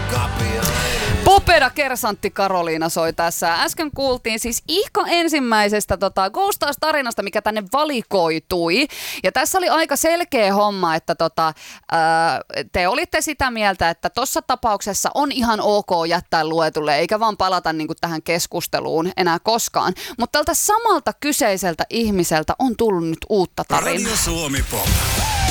Popeda kersantti Karoliina soi tässä. Äsken kuultiin siis ihka ensimmäisestä Ghostars-tarinasta, mikä tänne valikoitui. Ja tässä oli aika selkeä homma, että te olitte sitä mieltä, että tuossa tapauksessa on ihan ok jättää luetulle, eikä vaan palata niin kuin tähän keskusteluun enää koskaan. Mutta tältä samalta kyseiseltä ihmiseltä on tullut nyt uutta tarinaa. Radio Suomi Pop.